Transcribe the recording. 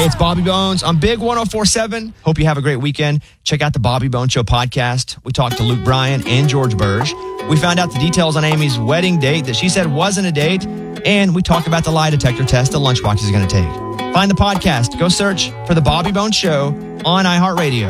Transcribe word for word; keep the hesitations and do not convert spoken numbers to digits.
Hey, it's Bobby Bones on Big one oh four point seven. Hope you have a great weekend. Check out the Bobby Bones Show podcast. We talked to Luke Bryan and George Burge. We found out the details on Amy's wedding date that she said wasn't a date. And we talk about the lie detector test the Lunchbox is going to take. Find the podcast. Go search for the Bobby Bones Show on iHeartRadio.